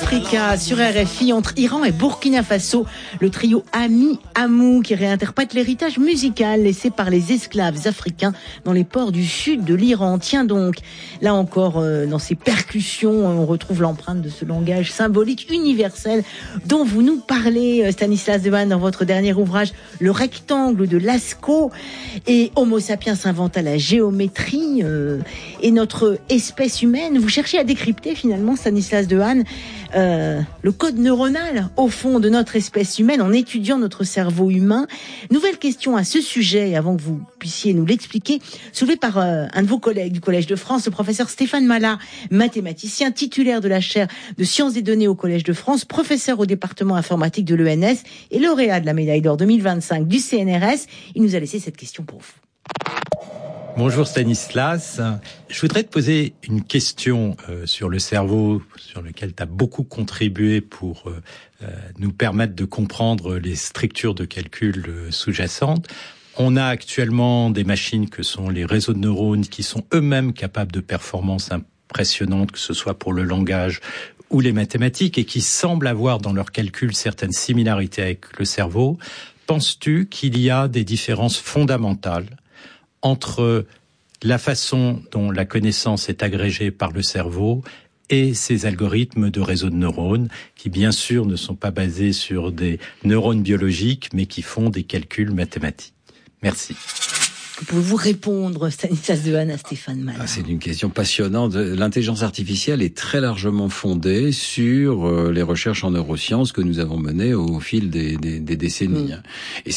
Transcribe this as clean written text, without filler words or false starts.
Africa sur RFI entre Iran et Burkina Faso. Le trio Ami Amou qui réinterprète l'héritage musical laissé par les esclaves africains dans les ports du sud de l'Iran. Tiens donc, là encore, dans ces percussions, on retrouve l'empreinte de ce langage symbolique universel dont vous nous parlez, Stanislas Dehaene, dans votre dernier ouvrage, Le rectangle de Lascaux. Et Homo sapiens inventa la géométrie et notre espèce humaine. Vous cherchez à décrypter finalement, Stanislas Dehaene, le code neuronal au fond de notre espèce humaine en étudiant notre cerveau humain. Nouvelle question à ce sujet, avant que vous puissiez nous l'expliquer, soulevée par un de vos collègues du Collège de France, le professeur Stéphane Malat, mathématicien titulaire de la chaire de sciences des données au Collège de France, professeur au département informatique de l'ENS et lauréat de la médaille d'or 2025 du CNRS. Il nous a laissé cette question pour vous. Bonjour Stanislas, je voudrais te poser une question sur le cerveau, sur lequel tu as beaucoup contribué pour nous permettre de comprendre les structures de calcul sous-jacentes. On a actuellement des machines que sont les réseaux de neurones qui sont eux-mêmes capables de performances impressionnantes, que ce soit pour le langage ou les mathématiques, et qui semblent avoir dans leurs calculs certaines similarités avec le cerveau. Penses-tu qu'il y a des différences fondamentales entre la façon dont la connaissance est agrégée par le cerveau et ces algorithmes de réseaux de neurones qui, bien sûr, ne sont pas basés sur des neurones biologiques, mais qui font des calculs mathématiques? Merci. Pouvez-vous répondre, Stanislas Dehaene, à Stéphane Malat? C'est une question passionnante. L'intelligence artificielle est très largement fondée sur les recherches en neurosciences que nous avons menées au fil des décennies. Et